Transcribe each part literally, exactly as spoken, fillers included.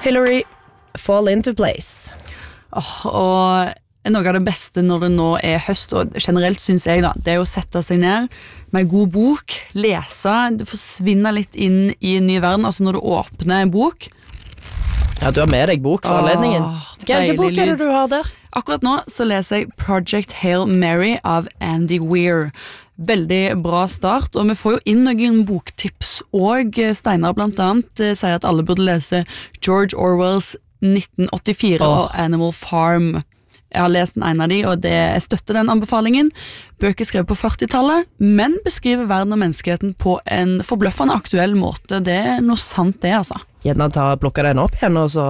Hillary, fall into place. Oh, og noe av det beste når det nå er høst, og generelt synes jeg da, det er å sette seg ned med en god bok, lese, forsvinne litt inn i en ny verden, altså når du åpner en bok. Ja, du har med deg bok for anledningen. Hvilken bok er det du har der? Akkurat nå så leser jeg Project Hail Mary av Andy Weir. Veldig bra start, og vi får jo inn noen boktips, og Steinar blant annet eh, sier at alle burde lese George Orwells nitten åttifire oh. og Animal Farm. Jeg har lest den ene av de, og det, jeg støtter den anbefalingen. Bøker skrevet på førtitallet, men beskriver verden og menneskeheten på en forbløffende aktuell måte. Det er noe sant det, altså. Gjerne ta plukka den opp igjen, og så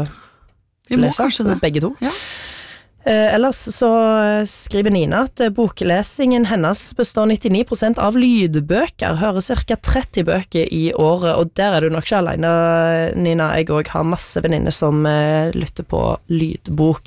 leser begge to. Ja. Eh, ellers så skriver Nina at boklesingen hennes består nittini prosent av lydbøker, hører cirka tretti bøker i året, og der er du nok ikke alene, Nina. Jeg også har masse venninner som eh, lytter på lydbok.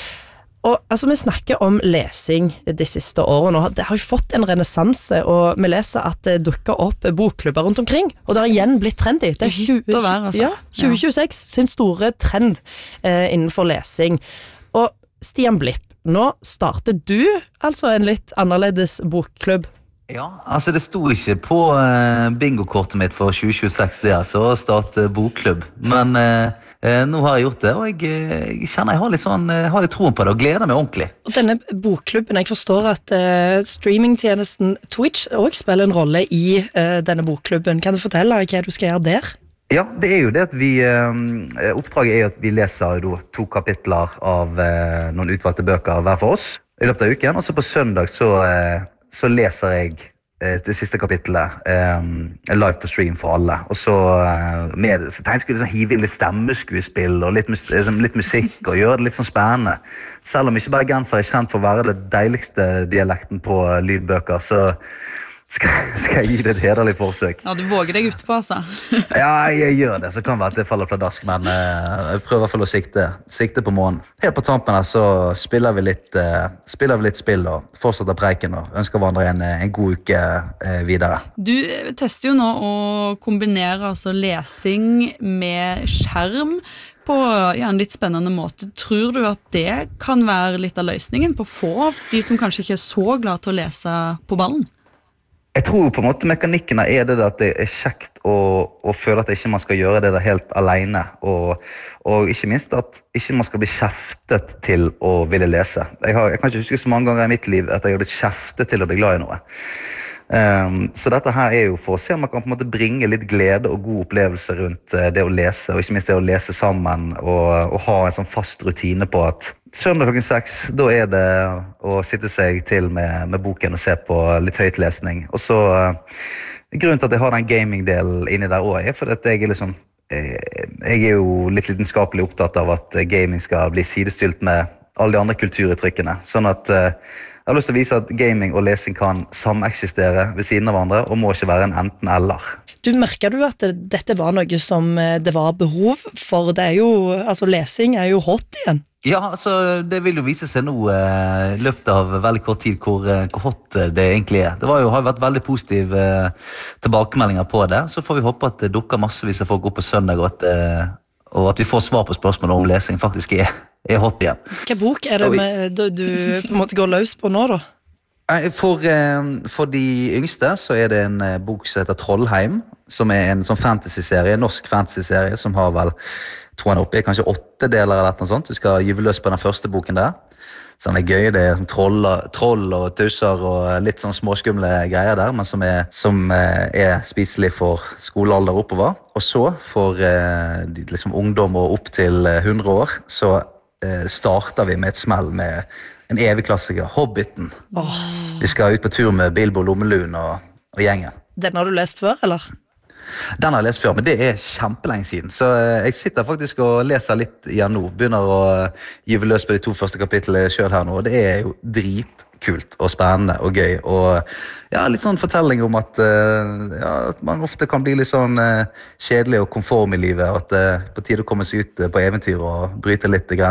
Og altså, vi snakker om lesing de siste årene, og det har jo fått en renessanse, og vi leser at det dukker opp bokklubber rundt omkring, og det har igjen blitt trendy. Det er tjue, være, altså. ja, tjue tjueseks sin store trend eh, innenfor lesing. Og Stian Blipp, nå starter du altså en litt annerledes bokklubb. Ja, altså det sto ikke på uh, bingo-kortet mitt for tjue tjueseks det, altså, å starte bokklubb. Men uh, uh, nå har jeg gjort det, og jeg, jeg kjenner jeg har litt, sånn, uh, har litt troen på det, og gleder meg ordentlig. Og denne bokklubben, jeg forstår at uh, streamingtjenesten Twitch også spiller en rolle i uh, denne bokklubben. Kan du fortelle hva du skal gjøre der? Ja, det er jo det at vi, eh, oppdraget er jo at vi leser jo to kapitler av eh, noen utvalgte bøker hver for oss i løpet av uken, og så på søndag så, eh, så leser jeg eh, det siste kapitlet eh, live på stream for alle, og så, eh, med, så tenkte jeg skulle liksom hive inn litt stemmeskuespill og litt, mus litt musikk og gjøre det litt sånn spennende. Selv om ikke bergenser er kjent for å være det deiligste dialekten på lydbøker, så Skal, skal jeg gi det et hederlig forsøk? Ja, du våger deg ute på, altså. Ja, jeg gjør det, så kan det være at det faller pladask, men uh, jeg prøver i hvert fall å sikte, sikte på månen. Helt på tampen her så spiller vi litt, uh, spiller vi litt spill og fortsetter preiken og ønsker hverandre en, en god uke uh, videre. Du tester jo nå å kombinere altså lesing med skjerm på ja, en litt spennende måte. Tror du at det kan være litt av løsningen på å få de som kanskje ikke er så glad til å lese på ballen? Jeg tror på en måte mekanikken er det at det er kjekt å, å føle at ikke man skal gjøre det der helt alene, og, og ikke minst at ikke man skal bli kjeftet til å ville lese. Jeg, har, jeg kan ikke huske så mange ganger i mitt liv at jeg har blitt kjeftet til å bli glad i noe. Um, så dette her er jo for å se om man kan på en måte bringe litt glede og god opplevelse rundt uh, det å lese, og ikke minst det å lese sammen, og, og ha en sånn fast rutine på at søndag klokken seks, da er det å sitte seg til med, med boken og se på litt høytlesning. Og så uh, grunnen til at jeg har den gaming-delen inni der også, er fordi at jeg er liksom uh, jeg er jo litt lidenskapelig opptatt av at gaming skal bli sidestilt med alle de andre kulturuttrykkene, sånn at uh, jeg har lyst til å vise at gaming og lesing kan sameksistere ved siden av hverandre, og må ikke være en enten-eller. Du merker du at det, dette var noe som det var behov for? Det er jo, altså lesing er jo hot igjen. Ja, altså det vil jo vise seg nå i eh, løpet av veldig kort tid hvor, eh, hvor hot det egentlig er. Det var jo, har jo vært veldig positive eh, tilbakemeldinger på det, så får vi håpe at det dukker massevis av folk opp på søndag, og at, eh, og at vi får svar på spørsmålet om lesing faktisk er er hot igjen. Hva bok er det med, du, du på en måte går løs på nå da? For, for de yngste så er det en bok som heter Trollheim, som er en sånn fantasy-serie, en norsk fantasy-serie, som har vel, tror jeg oppe, kanskje åtte deler eller noe sånt. Vi skal gyve løs på den første boken der. Så den er gøy, det er troll, troll og tusser og litt sånn småskumle greier der, men som er, som er spiselig for skolealder oppover. Og så for liksom, ungdom og opp til hundre år, så starter vi med et smell med en evig klassiker, Hobbiten. Oh. Vi skal ut på tur med Bilbo, Lommelun og, og gjengen. Den har du lest før, eller? Den har jeg lest før, men det er kjempelenge siden. Så jeg sitter faktisk og leser litt igjen nå. Begynner å gyve løs på de to første kapitlene selv her nå, og det er jo dritkult og spennende og gøy. Og ja, litt sånn fortelling om at, ja, at man ofte kan bli litt sånn kjedelig og konform i livet, og at det er på tide å komme seg ut på eventyr og bryte litt grenser.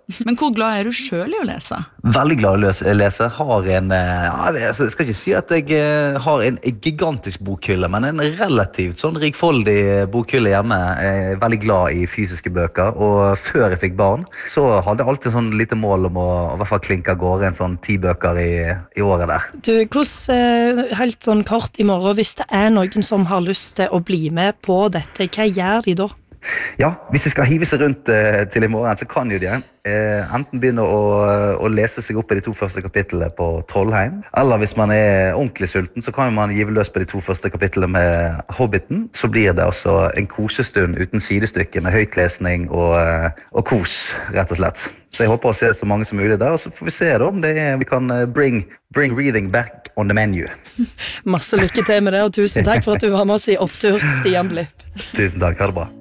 Men hvor glad er du selv i å lese? Veldig glad i å lese. Har en, ja, jeg skal ikke si at jeg har en gigantisk bokhylle, men en relativt sånn rikfoldig bokhylle hjemme. Jeg er veldig glad i fysiske bøker, og før jeg fikk barn, så hadde jeg alltid sånn lite mål om å i hvert fall klinke av gårde en sånn ti bøker i, i året der. Du, hvordan, helt sånn kort i morgen, hvis det er noen som har lyst til å bli med på dette, hva gjør de da? Ja, hvis de skal hive seg rundt eh, til i morgen, så kan jo de eh, enten begynne å, å lese seg opp i de to første kapitlene på Trollheim, eller hvis man er ordentlig sulten, så kan man give løs på de to første kapitlene med Hobbiten. Så blir det altså en kosestund uten sidestykke med høytlesning og, og kos, rett og slett. Så jeg håper å se så mange som mulig der, og så får vi se da om det er, vi kan bring, bring reading back on the menu. Masse lykke til med det, og tusen takk for at du var med oss i Opptur, Stian Blipp. Tusen takk, ha det bra.